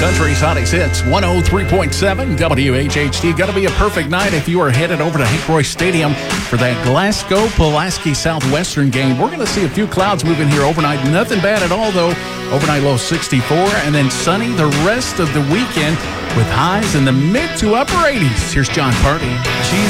Country's hottest hits, 103.7 WHHT. Going to be a perfect night if you are headed over to Hank Roy Stadium for that Glasgow-Pulaski Southwestern game. We're going to see a few clouds moving here overnight. Nothing bad at all, though. Overnight low 64, and then sunny the rest of the weekend with highs in the mid to upper 80s. Here's John Party.